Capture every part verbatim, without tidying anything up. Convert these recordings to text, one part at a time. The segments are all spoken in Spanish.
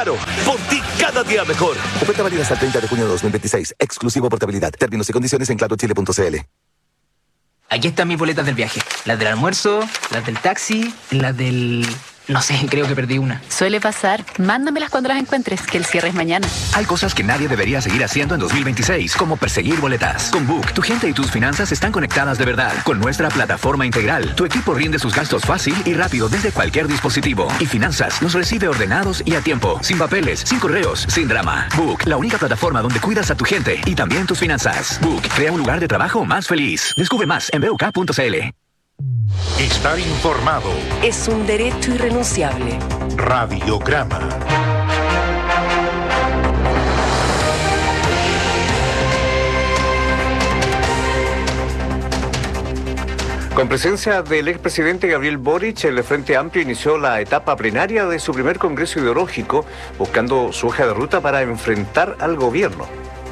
Claro, por ti cada día mejor. Oferta válida hasta el treinta de junio de dos mil veintiséis. Exclusivo portabilidad. Términos y condiciones en claro chile punto c l. Aquí están mis boletas del viaje. Las del almuerzo, las del taxi, las del... No sé, creo que perdí una. Suele pasar. Mándamelas cuando las encuentres, que el cierre es mañana. Hay cosas que nadie debería seguir haciendo en dos mil veintiséis, como perseguir boletas. Con Book, tu gente y tus finanzas están conectadas de verdad. Con nuestra plataforma integral, tu equipo rinde sus gastos fácil y rápido desde cualquier dispositivo. Y Finanzas los recibe ordenados y a tiempo, sin papeles, sin correos, sin drama. Book, la única plataforma donde cuidas a tu gente y también tus finanzas. Book, crea un lugar de trabajo más feliz. Descubre más en b u k punto c l. Estar informado es un derecho irrenunciable. Radiograma. Con presencia del expresidente Gabriel Boric, el Frente Amplio inició la etapa plenaria de su primer congreso ideológico, buscando su hoja de ruta para enfrentar al gobierno.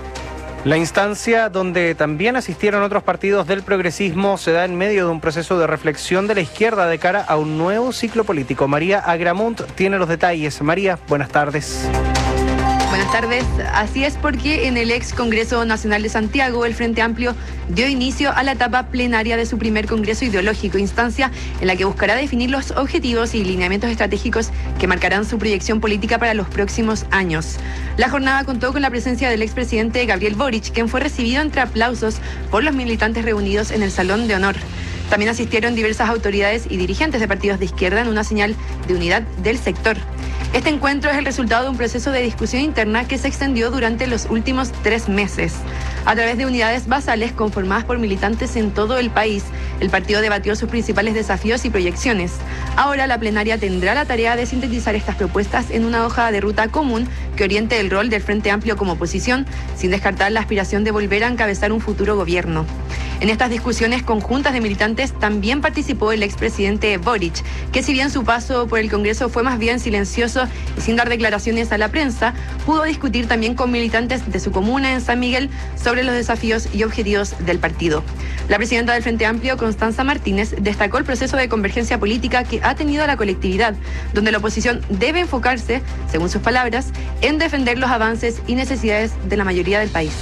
La instancia, donde también asistieron otros partidos del progresismo, se da en medio de un proceso de reflexión de la izquierda de cara a un nuevo ciclo político. María Agramunt tiene los detalles. María, buenas tardes. Buenas tardes. Así es, porque en el ex Congreso Nacional de Santiago, el Frente Amplio dio inicio a la etapa plenaria de su primer Congreso Ideológico, instancia en la que buscará definir los objetivos y lineamientos estratégicos que marcarán su proyección política para los próximos años. La jornada contó con la presencia del expresidente Gabriel Boric, quien fue recibido entre aplausos por los militantes reunidos en el Salón de Honor. También asistieron diversas autoridades y dirigentes de partidos de izquierda en una señal de unidad del sector. Este encuentro es el resultado de un proceso de discusión interna que se extendió durante los últimos tres meses. A través de unidades basales conformadas por militantes en todo el país, el partido debatió sus principales desafíos y proyecciones. Ahora la plenaria tendrá la tarea de sintetizar estas propuestas en una hoja de ruta común que oriente el rol del Frente Amplio como oposición, sin descartar la aspiración de volver a encabezar un futuro gobierno. En estas discusiones conjuntas de militantes también participó el expresidente Boric, que si bien su paso por el Congreso fue más bien silencioso y sin dar declaraciones a la prensa, pudo discutir también con militantes de su comuna en San Miguel sobre los desafíos y objetivos del partido. La presidenta del Frente Amplio, Constanza Martínez, destacó el proceso de convergencia política que ha tenido la colectividad, donde la oposición debe enfocarse, según sus palabras, en defender los avances y necesidades de la mayoría del país.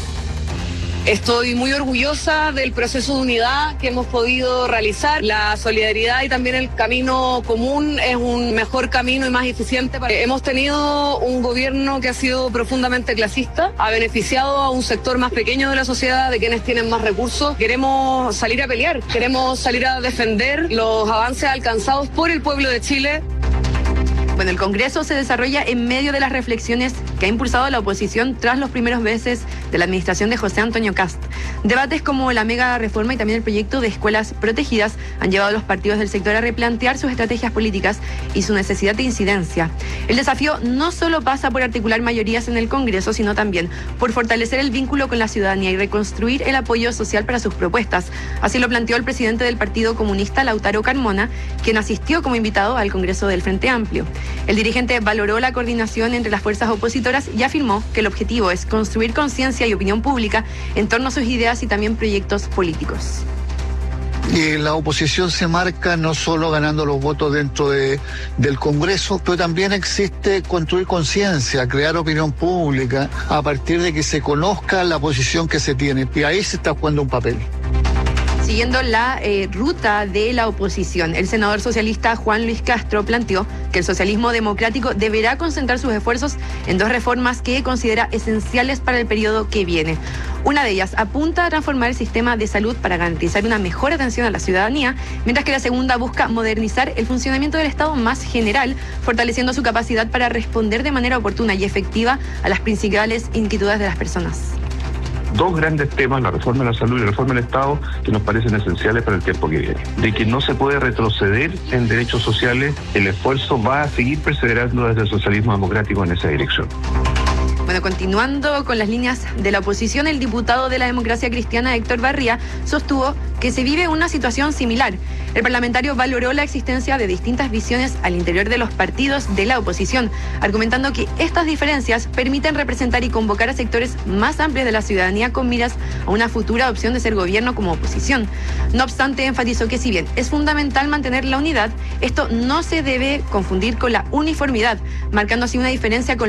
Estoy muy orgullosa del proceso de unidad que hemos podido realizar. La solidaridad y también el camino común es un mejor camino y más eficiente. Hemos tenido un gobierno que ha sido profundamente clasista, ha beneficiado a un sector más pequeño de la sociedad, de quienes tienen más recursos. Queremos salir a pelear, queremos salir a defender los avances alcanzados por el pueblo de Chile. Bueno, el Congreso se desarrolla en medio de las reflexiones que ha impulsado la oposición tras los primeros meses de la administración de José Antonio Kast. Debates como la mega reforma y también el proyecto de escuelas protegidas han llevado a los partidos del sector a replantear sus estrategias políticas y su necesidad de incidencia. El desafío no solo pasa por articular mayorías en el Congreso, sino también por fortalecer el vínculo con la ciudadanía y reconstruir el apoyo social para sus propuestas. Así lo planteó el presidente del Partido Comunista, Lautaro Carmona, quien asistió como invitado al Congreso del Frente Amplio. El dirigente valoró la coordinación entre las fuerzas opositoras y afirmó que el objetivo es construir conciencia y opinión pública en torno a sus ideas y también proyectos políticos. Y la oposición se marca no solo ganando los votos dentro de, del Congreso, pero también existe construir conciencia, crear opinión pública a partir de que se conozca la posición que se tiene. Y ahí se está jugando un papel. Siguiendo la eh, ruta de la oposición, el senador socialista Juan Luis Castro planteó que el socialismo democrático deberá concentrar sus esfuerzos en dos reformas que considera esenciales para el periodo que viene. Una de ellas apunta a transformar el sistema de salud para garantizar una mejor atención a la ciudadanía, mientras que la segunda busca modernizar el funcionamiento del Estado más general, fortaleciendo su capacidad para responder de manera oportuna y efectiva a las principales inquietudes de las personas. Dos grandes temas, la reforma de la salud y la reforma del Estado, que nos parecen esenciales para el tiempo que viene. De que no se puede retroceder en derechos sociales, el esfuerzo va a seguir perseverando desde el socialismo democrático en esa dirección. Bueno, continuando con las líneas de la oposición, el diputado de la Democracia Cristiana, Héctor Barría, sostuvo que se vive una situación similar. El parlamentario valoró la existencia de distintas visiones al interior de los partidos de la oposición, argumentando que estas diferencias permiten representar y convocar a sectores más amplios de la ciudadanía con miras a una futura opción de ser gobierno como oposición. No obstante, enfatizó que si bien es fundamental mantener la unidad, esto no se debe confundir con la uniformidad, marcando así una diferencia con